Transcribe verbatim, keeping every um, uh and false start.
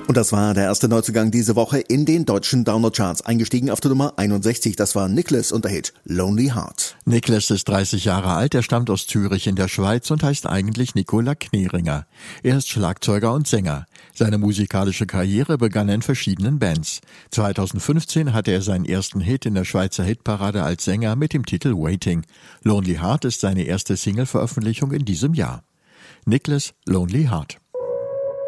Und das war der erste Neuzugang diese Woche in den deutschen Download-Charts. Eingestiegen auf der Nummer einundsechzig, das war Nicholas und der Hit Lonely Heart. Nicholas ist dreißig Jahre alt, er stammt aus Zürich in der Schweiz und heißt eigentlich Nicola Kneringer. Er ist Schlagzeuger und Sänger. Seine musikalische Karriere begann in verschiedenen Bands. zweitausendfünfzehn hatte er seinen ersten Hit in der Schweizer Hitparade als Sänger mit dem Titel Waiting. Lonely Heart ist seine erste Single-Veröffentlichung in diesem Jahr. Nicholas, Lonely Heart.